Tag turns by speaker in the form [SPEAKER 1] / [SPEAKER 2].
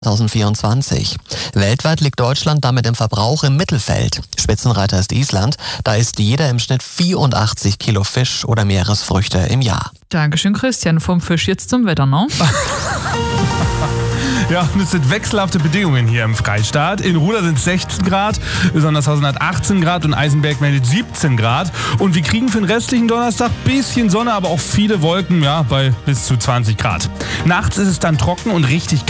[SPEAKER 1] 2024. Weltweit liegt Deutschland damit im Verbrauch im Mittelfeld. Spitzenreiter ist Island. Da isst jeder im Schnitt 84 Kilo Fisch oder Meeresfrüchte im Jahr.
[SPEAKER 2] Dankeschön, Christian. Vom Fisch jetzt zum Wetter, ne?
[SPEAKER 3] Ja, und es sind wechselhafte Bedingungen hier im Freistaat. In Ruda sind es 16 Grad, Sondershausen hat 18 Grad und Eisenberg meldet 17 Grad. Und wir kriegen für den restlichen Donnerstag ein bisschen Sonne, aber auch viele Wolken, ja, bei bis zu 20 Grad. Nachts ist es dann trocken und richtig